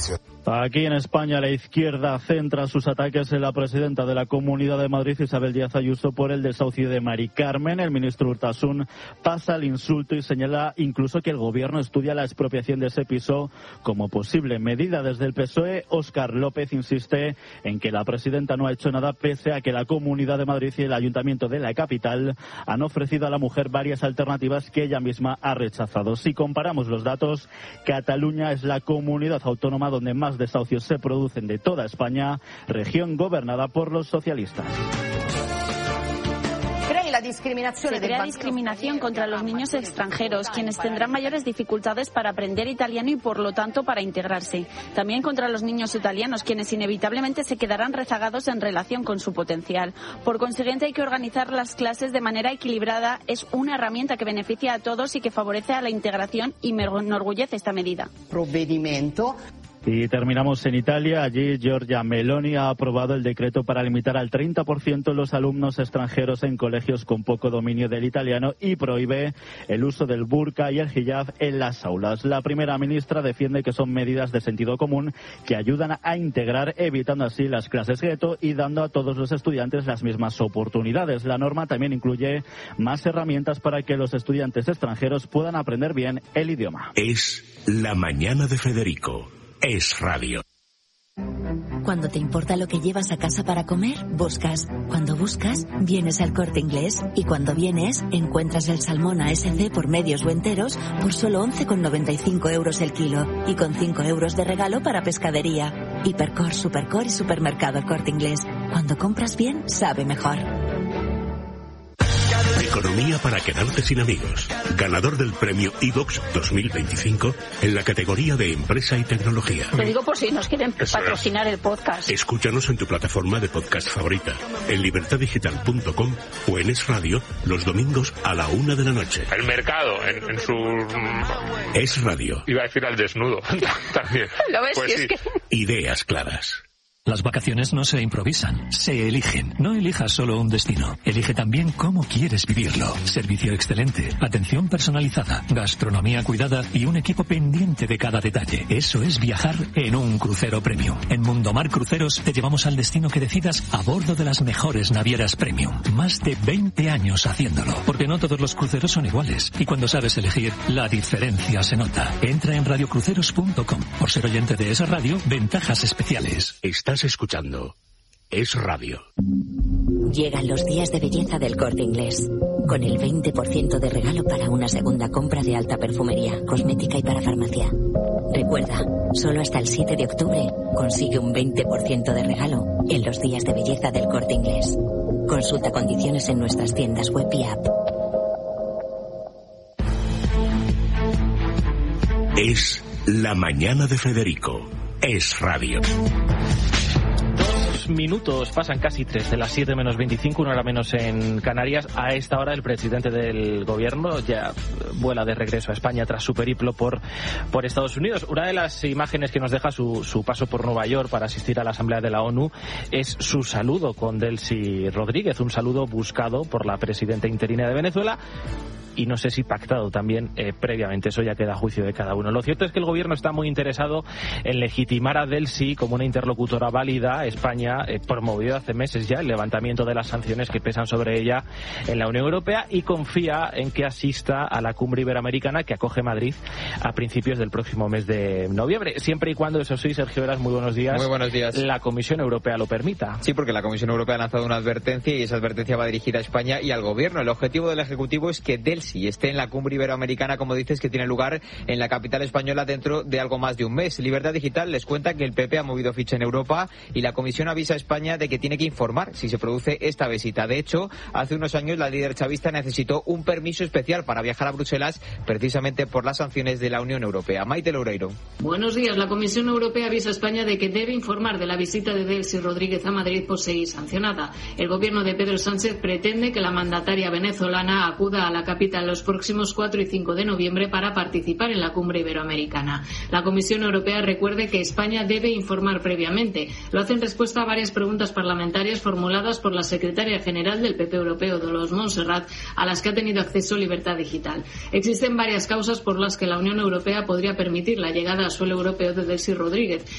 Aquí en España la izquierda centra sus ataques en la presidenta de la Comunidad de Madrid, Isabel Díaz Ayuso, por el desahucio de Mari Carmen. El ministro Urtasun pasa al insulto y señala incluso que el gobierno estudia la expropiación de ese piso como posible medida. Desde el PSOE, Óscar López insiste en que la presidenta no ha hecho nada, pese a que la Comunidad de Madrid y el Ayuntamiento de la capital han ofrecido a la mujer varias alternativas que ella misma ha rechazado. Si comparamos los datos, Cataluña es la comunidad autónoma donde más desahucios se producen de toda España, región gobernada por los socialistas. Se crea discriminación contra los niños extranjeros, quienes tendrán mayores dificultades para aprender italiano y, por lo tanto, para integrarse. También contra los niños italianos, quienes inevitablemente se quedarán rezagados en relación con su potencial. Por consiguiente, hay que organizar las clases de manera equilibrada. Es una herramienta que beneficia a todos y que favorece a la integración, y me enorgullece esta medida. Y terminamos en Italia. Allí Giorgia Meloni ha aprobado el decreto para limitar al 30% los alumnos extranjeros en colegios con poco dominio del italiano y prohíbe el uso del burka y el hijab en las aulas. La primera ministra defiende que son medidas de sentido común que ayudan a integrar, evitando así las clases gueto y dando a todos los estudiantes las mismas oportunidades. La norma también incluye más herramientas para que los estudiantes extranjeros puedan aprender bien el idioma. Es la mañana de Federico. Es radio. Cuando te importa lo que llevas a casa para comer, buscas. Cuando buscas, vienes al Corte Inglés. Y cuando vienes, encuentras el salmón ASC por medios o enteros por solo 11,95 € el kilo. Y con 5 € de regalo para pescadería. Hipercor, Supercor y Supermercado El Corte Inglés. Cuando compras bien, sabe mejor. Economía para quedarte sin amigos. Ganador del premio iVox 2025 en la categoría de empresa y tecnología. Te digo por si nos quieren patrocinar el podcast. Escúchanos en tu plataforma de podcast favorita, en libertadigital.com o en Es Radio los domingos a la 1 de la noche. El mercado en su... Es Radio. Iba a decir al desnudo también. ¿Lo ves? Pues sí. sí. Ideas claras. Las vacaciones no se improvisan, se eligen. No elijas solo un destino, elige también cómo quieres vivirlo. Servicio excelente, atención personalizada, gastronomía cuidada y un equipo pendiente de cada detalle. Eso es viajar en un crucero premium. En Mundomar Cruceros te llevamos al destino que decidas a bordo de las mejores navieras premium. Más de 20 años haciéndolo, porque no todos los cruceros son iguales. Y cuando sabes elegir, la diferencia se nota. Entra en radiocruceros.com. Por ser oyente de esa radio, ventajas especiales. Estás escuchando Es Radio. Llegan los días de belleza del Corte Inglés, con el 20% de regalo para una segunda compra de alta perfumería, cosmética y para farmacia. Recuerda, solo hasta el 7 de octubre consigue un 20% de regalo en los días de belleza del Corte Inglés. Consulta condiciones en nuestras tiendas web y app. Es la mañana de Federico. Es Radio. 2 minutos, pasan casi 3 de las 7 menos 25, una hora menos en Canarias. A esta hora el presidente del gobierno ya vuela de regreso a España tras su periplo por Estados Unidos. Una de las imágenes que nos deja su paso por Nueva York para asistir a la Asamblea de la ONU es su saludo con Delcy Rodríguez, un saludo buscado por la presidenta interina de Venezuela. Y no sé si pactado también previamente, eso ya queda a juicio de cada uno. Lo cierto es que el gobierno está muy interesado en legitimar a Delcy como una interlocutora válida. España promovió hace meses ya el levantamiento de las sanciones que pesan sobre ella en la Unión Europea y confía en que asista a la cumbre iberoamericana que acoge Madrid a principios del próximo mes de noviembre, siempre y cuando, eso sí, Sergio Heras, muy buenos días. Muy buenos días. La Comisión Europea lo permita. Sí, porque la Comisión Europea ha lanzado una advertencia y esa advertencia va dirigida a España y al gobierno. El objetivo del Ejecutivo es que Delcy esté en la cumbre iberoamericana, como dices, que tiene lugar en la capital española dentro de algo más de un mes. Libertad Digital les cuenta que el PP ha movido ficha en Europa y la Comisión avisa a España de que tiene que informar si se produce esta visita. De hecho, hace unos años la líder chavista necesitó un permiso especial para viajar a Bruselas precisamente por las sanciones de la Unión Europea. Maite Loureiro. Buenos días. La Comisión Europea avisa a España de que debe informar de la visita de Delcy Rodríguez a Madrid por seguir sancionada. El gobierno de Pedro Sánchez pretende que la mandataria venezolana acuda a la capital cita los próximos 4 y 5 de noviembre para participar en la cumbre iberoamericana. La Comisión Europea recuerde que España debe informar previamente. Lo hace en respuesta a varias preguntas parlamentarias formuladas por la secretaria general del PP Europeo, Dolors Montserrat, a las que ha tenido acceso Libertad Digital. Existen varias causas por las que la Unión Europea podría permitir la llegada a suelo europeo de Delcy Rodríguez.